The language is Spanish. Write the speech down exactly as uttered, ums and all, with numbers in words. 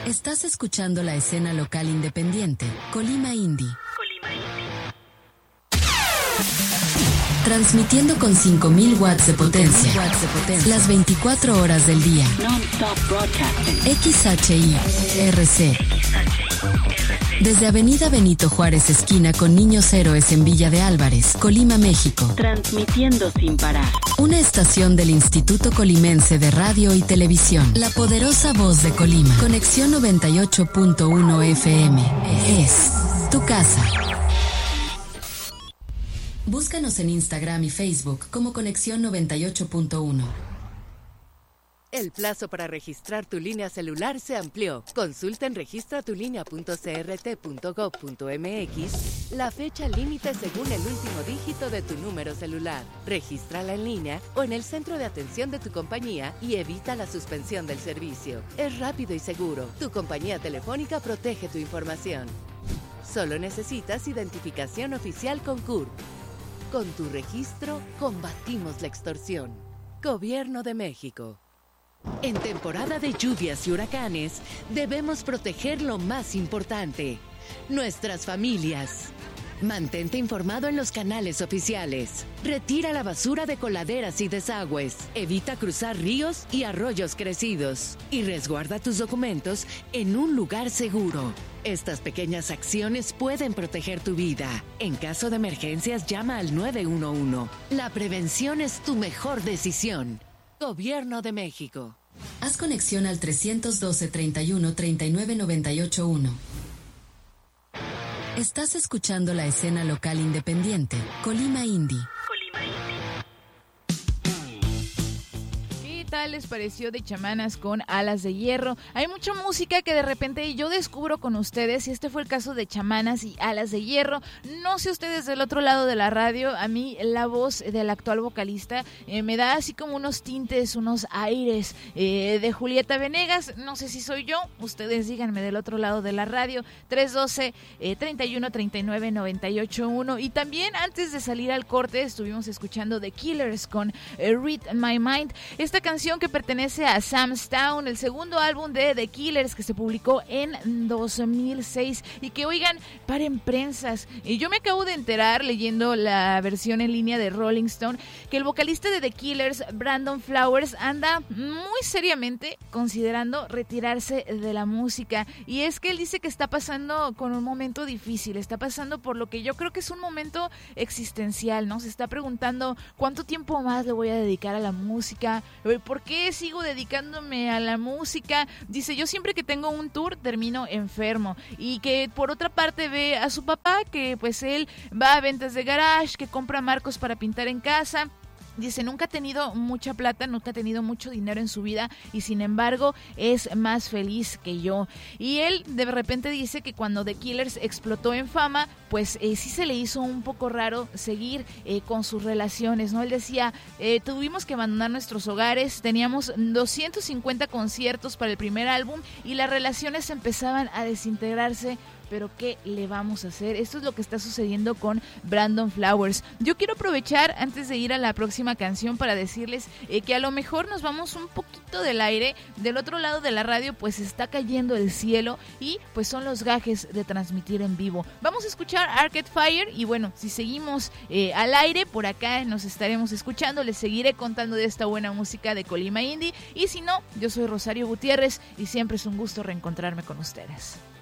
Estás escuchando la escena local independiente, Colima Indie. Colima Indie. Transmitiendo con cinco mil watts de potencia, watts de potencia, las veinticuatro horas del día. Non-stop broadcasting. X H I R C. Desde Avenida Benito Juárez, esquina con Niños Héroes en Villa de Álvarez, Colima, México. Transmitiendo sin parar. Una estación del Instituto Colimense de Radio y Televisión. La poderosa voz de Colima. Conexión noventa y ocho punto uno F M. Es tu casa. Búscanos en Instagram y Facebook como Conexión noventa y ocho punto uno. El plazo para registrar tu línea celular se amplió. Consulta en registra tu línea punto c r t punto gov punto m x la fecha límite según el último dígito de tu número celular. Regístrala en línea o en el centro de atención de tu compañía y evita la suspensión del servicio. Es rápido y seguro. Tu compañía telefónica protege tu información. Solo necesitas identificación oficial con C U R P. Con tu registro, combatimos la extorsión. Gobierno de México. En temporada de lluvias y huracanes, debemos proteger lo más importante, nuestras familias. Mantente informado en los canales oficiales. Retira la basura de coladeras y desagües. Evita cruzar ríos y arroyos crecidos. Y resguarda tus documentos en un lugar seguro. Estas pequeñas acciones pueden proteger tu vida. En caso de emergencias, llama al nueve uno uno. La prevención es tu mejor decisión. Gobierno de México. Haz conexión al trescientos doce, treinta y uno, treinta y nueve, noventa y ocho uno. Estás escuchando la escena local independiente, Colima Indie. Colima Indie. ¿Qué tal les pareció de Chamanas con Alas de Hierro? Hay mucha música que de repente yo descubro con ustedes, y este fue el caso de Chamanas y Alas de Hierro. No sé ustedes del otro lado de la radio, a mí la voz del actual vocalista eh, me da así como unos tintes, unos aires eh, de Julieta Venegas. No sé si soy yo, ustedes díganme del otro lado de la radio. Tres uno dos, treinta y uno, treinta y nueve, noventa y ocho uno. Y también antes de salir al corte estuvimos escuchando The Killers con eh, Read My Mind, esta canción que pertenece a Sam's Town, el segundo álbum de The Killers que se publicó en dos mil seis. Y que oigan, paren prensas, y yo me acabo de enterar leyendo la versión en línea de Rolling Stone que el vocalista de The Killers, Brandon Flowers, anda muy seriamente considerando retirarse de la música. Y es que él dice que está pasando con un momento difícil, está pasando por lo que yo creo que es un momento existencial, ¿no? Se está preguntando cuánto tiempo más le voy a dedicar a la música, ¿por qué sigo dedicándome a la música? Dice, yo siempre que tengo un tour termino enfermo. Y que por otra parte ve a su papá que pues él va a ventas de garage, que compra marcos para pintar en casa. Dice, nunca ha tenido mucha plata, nunca ha tenido mucho dinero en su vida y sin embargo es más feliz que yo. Y él de repente dice que cuando The Killers explotó en fama, pues eh, sí se le hizo un poco raro seguir eh, con sus relaciones, ¿no? Él decía, eh, tuvimos que abandonar nuestros hogares, teníamos doscientos cincuenta conciertos para el primer álbum y las relaciones empezaban a desintegrarse. Pero ¿qué le vamos a hacer? Esto es lo que está sucediendo con Brandon Flowers. Yo quiero aprovechar antes de ir a la próxima canción para decirles eh, que a lo mejor nos vamos un poquito del aire. Del otro lado de la radio pues está cayendo el cielo y pues son los gajes de transmitir en vivo. Vamos a escuchar Arcade Fire y bueno, si seguimos eh, al aire por acá nos estaremos escuchando. Les seguiré contando de esta buena música de Colima Indie y si no, yo soy Rosario Gutiérrez y siempre es un gusto reencontrarme con ustedes.